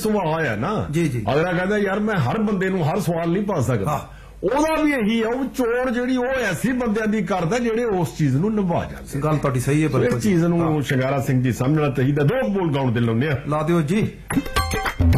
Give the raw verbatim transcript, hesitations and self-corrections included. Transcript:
ਸੁਭਾਅ ਹੈ ਨਾ ਜੀ ਜੀ ਅਗਲਾ ਕਹਿੰਦਾ ਯਾਰ ਮੈਂ ਹਰ ਬੰਦੇ ਨੂੰ ਹਰ ਸਵਾਲ ਨਹੀਂ ਪਾ ਸਕਦਾ ਉਹਦਾ ਵੀ ਇਹੀ ਹੈ ਉਹ ਚੋਣ ਜਿਹੜੀ ਉਹ ਐਸੀ ਬੰਦਿਆਂ ਦੀ ਕਰਦਾ ਜਿਹੜੇ ਉਸ ਚੀਜ਼ ਨੂੰ ਨਿਭਾ ਜਾਂਦੇ ਗੱਲ ਤੁਹਾਡੀ ਸਹੀ ਹੈ ਇਸ ਚੀਜ਼ ਨੂੰ ਸ਼ਿੰਗਾਰਾ ਸਿੰਘ ਜੀ ਸਮਝਣਾ ਚਾਹੀਦਾ ਦੋ ਬੋਲ ਗਾਉਣ ਦੇ ਲਾਉਂਦੇ ਆ ਲਾ ਦਿਓ ਜੀ